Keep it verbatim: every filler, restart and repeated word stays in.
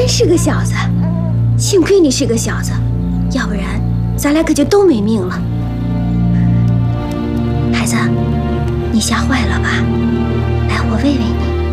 真是个小子，幸亏你是个小子，要不然咱俩可就都没命了。孩子，你吓坏了吧？来，我喂喂你。